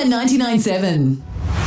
Rima 99.7.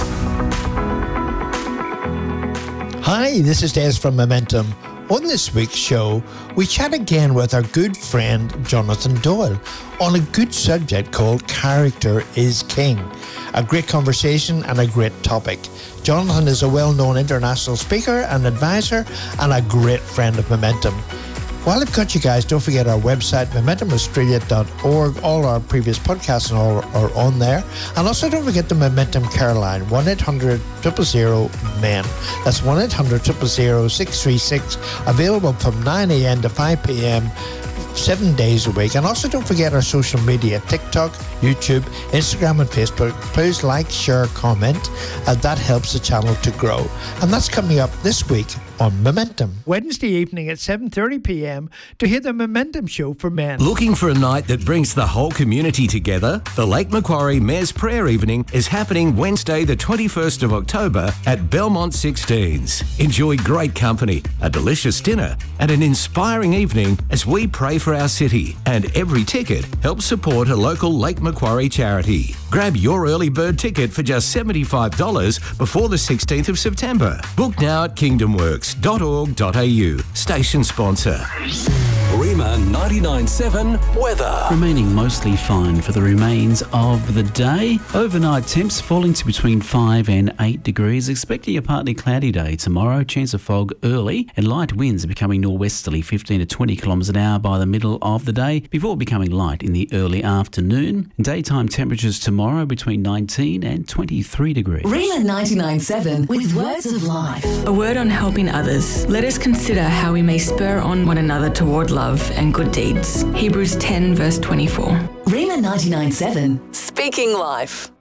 Hi, this is Des from Momentum. On this week's show, we chat again with our good friend Jonathan Doyle on a good subject called Character is King. A great conversation and a great topic. Jonathan is a well-known international speaker and advisor and a great friend of Momentum. While I've got you guys, don't forget our website, MomentumAustralia.org. All our previous podcasts and all are on there. And also don't forget the Momentum Care line, 1-800-000-MEN. That's 1-800-000-636, available from 9 a.m. to 5 p.m. 7 days a week. And also don't forget our social media, TikTok, YouTube, Instagram and Facebook. Please like, share, comment, and that helps the channel to grow. And that's coming up this week on Momentum. Wednesday evening at 7:30 p.m. to hear the Momentum Show for Men. Looking for a night that brings the whole community together? The Lake Macquarie Mayor's Prayer Evening is happening Wednesday the 21st of October at Belmont 16s. Enjoy great company, a delicious dinner and an inspiring evening as we pray for our city, and every ticket helps support a local Lake Macquarie charity. Grab your early bird ticket for just $75 before the 16th of September. Book now at kingdomworks.org.au. Station sponsor. Rima 99.7 weather. Remaining mostly fine for the remains of the day. Overnight temps falling to between 5 and 8 degrees. Expecting a partly cloudy day tomorrow. Chance of fog early, and light winds becoming norwesterly 15 to 20 kilometres an hour by the middle of the day before becoming light in the early afternoon. Daytime temperatures tomorrow between 19 and 23 degrees. Rima 99.7 with words of life. A word on helping others. Let us consider how we may spur on one another toward love and good deeds. Hebrews 10 verse 24. Rima 99.7, speaking life.